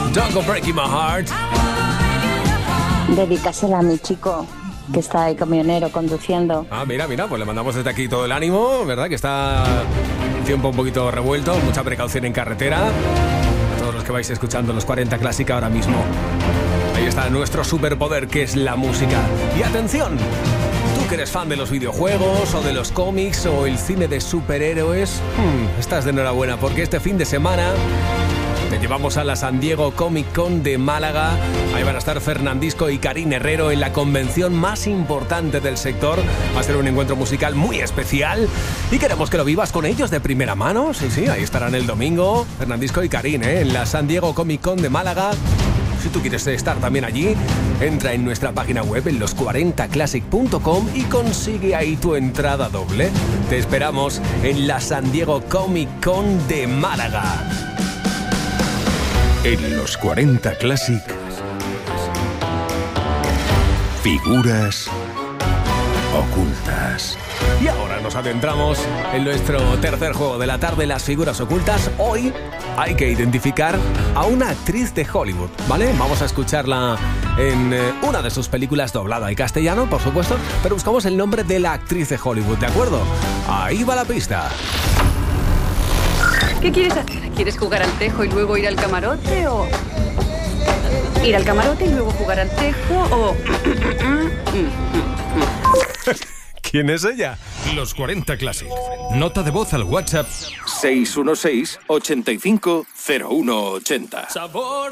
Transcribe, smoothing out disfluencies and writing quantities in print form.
Don't Go Breaking My Heart. Dedícasela a mi chico, que está de camionero conduciendo. Mira, pues le mandamos desde aquí todo el ánimo, ¿verdad? Que está el tiempo un poquito revuelto, mucha precaución en carretera. A todos los que vais escuchando los 40 Clásica ahora mismo. Ahí está nuestro superpoder, que es la música. Y atención, tú que eres fan de los videojuegos o de los cómics o el cine de superhéroes, estás de enhorabuena, porque este fin de semana te llevamos a la San Diego Comic Con de Málaga. Ahí van a estar Fernandisco y Karin Herrero en la convención más importante del sector. Va a ser un encuentro musical muy especial y queremos que lo vivas con ellos de primera mano. Sí, ahí estarán el domingo Fernandisco y Karin, en la San Diego Comic Con de Málaga. Si tú quieres estar también allí, entra en nuestra página web en los40classic.com y consigue ahí tu entrada doble. Te esperamos en la San Diego Comic Con de Málaga. En los 40 Classic, figuras ocultas. Y ahora nos adentramos en nuestro tercer juego de la tarde, las figuras ocultas. Hoy hay que identificar a una actriz de Hollywood, ¿vale? Vamos a escucharla en una de sus películas doblada al castellano, por supuesto, pero buscamos el nombre de la actriz de Hollywood, ¿de acuerdo? Ahí va la pista. ¿Qué quieres hacer? ¿Quieres jugar al tejo y luego ir al camarote o...? ¿Ir al camarote y luego jugar al tejo o...? ¿Quién es ella? Los 40 Classic. Nota de voz al WhatsApp 616 85 0180. Sabor